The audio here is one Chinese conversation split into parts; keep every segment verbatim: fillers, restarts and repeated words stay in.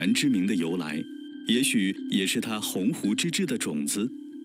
然之名的由来，也许也是他鸿鹄之志的种子。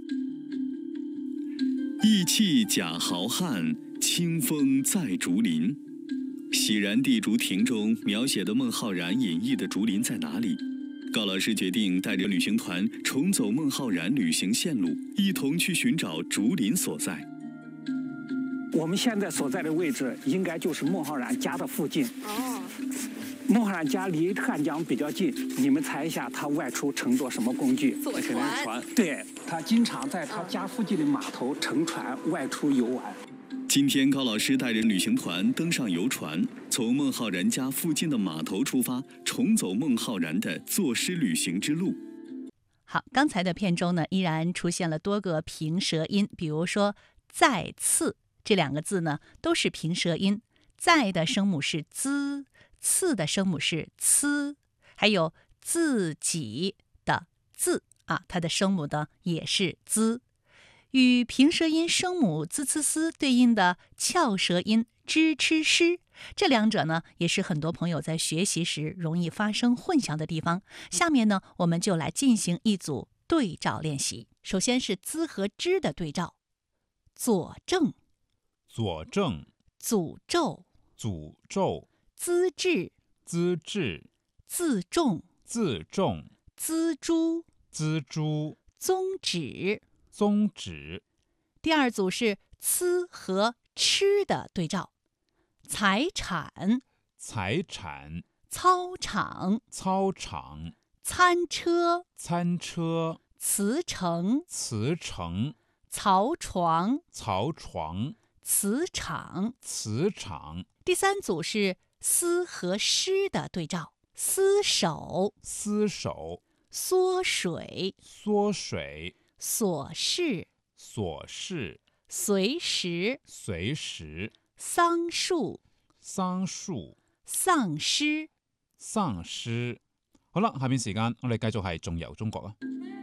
义气假豪汉，清风在竹林。喜然地竹亭中描写的孟浩然隐逸的竹林在哪里？高老师决定带着旅行团重走孟浩然旅行线路，一同去寻找竹林所在。 我们现在所在的位置应该就是孟浩然家的附近。哦，孟浩然家离汉江比较近，你们猜一下他外出乘坐什么工具？ 坐船。 对，他经常在他家附近的码头乘船外出游玩。 今天高老师带着旅行团登上游船，从孟浩然家附近的码头出发，重走孟浩然的作诗旅行之路。 好，刚才的片中呢，依然出现了多个平舌音，比如说再次这两个字呢，都是平舌音，在的声母是滋，次的声母是呲，还有自己的字啊，它的声母呢也是滋。与平舌音声母滋呲丝对应的翘舌音支吃诗，这两者呢也是很多朋友在学习时容易发生混淆的地方。下面呢，我们就来进行一组对照练习。首先是滋和之的对照，佐证、 佐证、 诅咒、 诅咒、 资质、 资质、 自重、 自重、 锱铢、 锱铢、 宗旨、 宗旨。 第二组是呲和吃的对照，财产、 财产、 操场、 操场、 餐车、 餐车、 辞呈、 辞呈、 槽床、 槽床、 磁场、 磁场。 第三组是丝和湿的对照，厮守、 厮守、 缩水、 缩水、 琐事、 琐事、 随時、 隨時、 桑樹、 桑樹、 喪屍、 喪屍。好啦，下面時間我哋繼續係仲遊中國啊！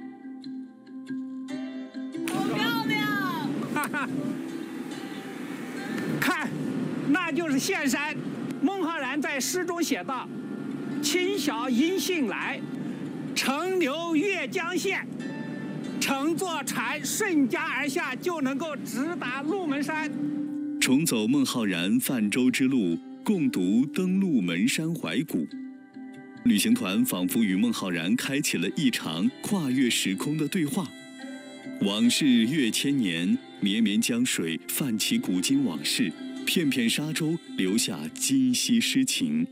好漂亮！ 哈哈，看，那就是岘山。孟浩然在诗中写道：“清晓音信来，乘流越江县。”乘坐船顺江而下，就能够直达鹿门山。 重走孟浩然泛舟之路，共读登鹿门山怀古。旅行团仿佛与孟浩然开启了一场跨越时空的对话。往事越千年，绵绵江水泛起古今往事，片片沙洲留下今昔诗情。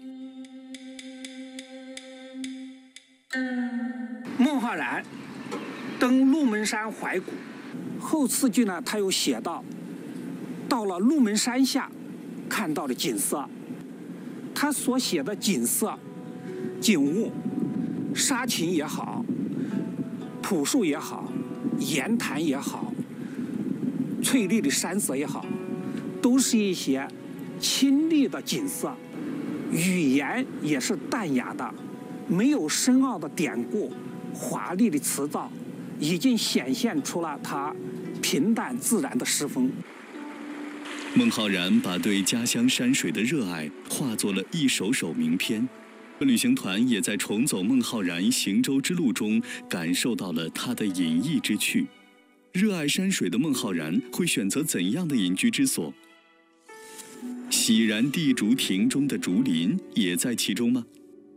孟浩然登鹿门山怀古，后四句呢，他又写到，到了鹿门山下，看到的景色，他所写的景色、景物，沙禽也好，朴树也好，岩潭也好，翠绿的山色也好，都是一些清丽的景色，语言也是淡雅的，没有深奥的典故、华丽的词藻，已经显现出了他平淡自然的诗风。 孟浩然把对家乡山水的热爱化作了一首首名篇，旅行团也在重走孟浩然行舟之路中感受到了他的隐逸之趣。热爱山水的孟浩然会选择怎样的隐居之所？喜然地竹亭中的竹林也在其中吗？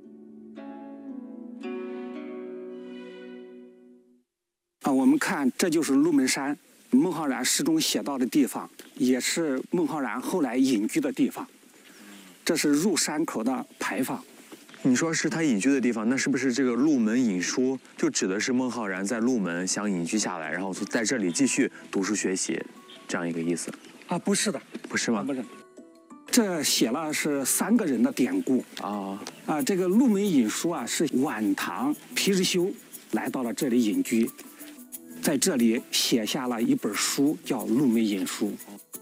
啊，我们看，这就是鹿门山，孟浩然诗中写到的地方，也是孟浩然后来隐居的地方。这是入山口的牌坊。 你说是他隐居的地方，那是不是这个鹿门隐书就指的是孟浩然在鹿门想隐居下来，然后在这里继续读书学习，这样一个意思？ 啊，不是的， 不是吗？ 不是，这写了是三个人的典故啊啊。这个鹿门隐书啊，是晚唐皮日休来到了这里隐居，在这里写下了一本书，叫《鹿门隐书》。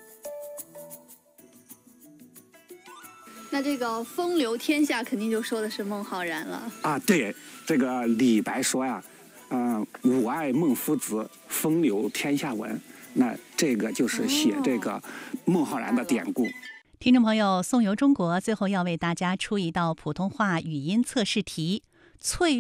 那这个风流天下肯定就说的是孟浩然了啊。对，这个李白说呀，嗯、呃，吾爱孟夫子，风流天下闻。那这个就是写这个孟浩然的典故。 听众朋友，颂游中国最后要为大家出一道普通话语音测试题：翠